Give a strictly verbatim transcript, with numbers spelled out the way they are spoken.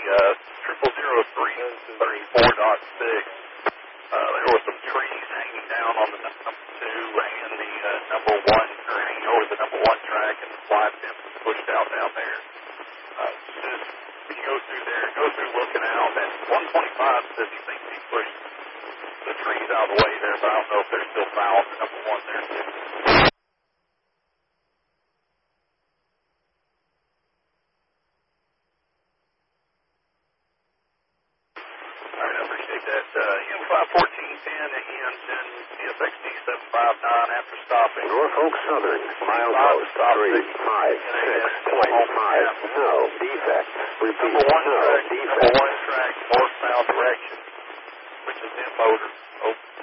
uh, triple zero three thirty-four dot six. Uh, there were some trees hanging down on the number two and the uh, number one, or hanging over the number one track, and the fly fence was pushed out down there. Uh, as soon as you go through there, go through looking out, and one twenty-five says he thinks he pushed the trees out of the way there, but I don't know if they're still foul for number one there, too. All right, I appreciate that. Uh, U five fourteen ten A M ten C F X D seven five nine after stopping. Norfolk Southern, milepost three five six point five. No defect. Repeat, Number one no track, defect. number one track, north-south direction, which is in motor.